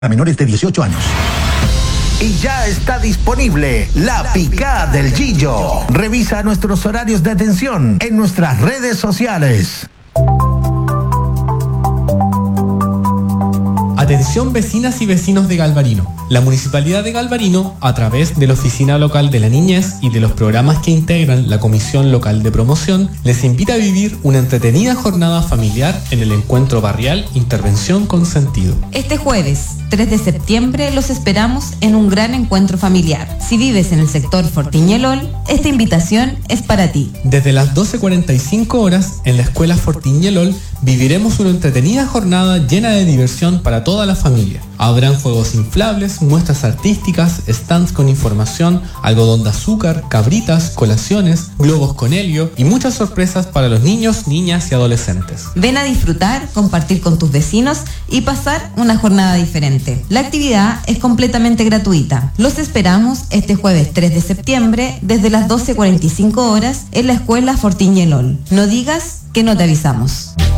A menores de 18 años. Y ya está disponible La Picada del Gillo. Revisa nuestros horarios de atención en nuestras redes sociales. Atención vecinas y vecinos de Galvarino. La Municipalidad de Galvarino, a través de la Oficina Local de la Niñez y de los programas que integran la Comisión Local de Promoción, les invita a vivir una entretenida jornada familiar en el encuentro barrial Intervención con Sentido. Este jueves, 3 de septiembre, los esperamos en un gran encuentro familiar. Si vives en el sector Fortiñelol, esta invitación es para ti. Desde las 12:45 horas, en la Escuela Fortiñelol, viviremos una entretenida jornada llena de diversión para toda la familia. Habrán juegos inflables, muestras artísticas, stands con información, algodón de azúcar, cabritas, colaciones, globos con helio y muchas sorpresas para los niños, niñas y adolescentes. Ven a disfrutar, compartir con tus vecinos y pasar una jornada diferente. La actividad es completamente gratuita. Los esperamos este jueves 3 de septiembre desde las 12:45 horas en la Escuela Fortiñelol. No digas que no te avisamos.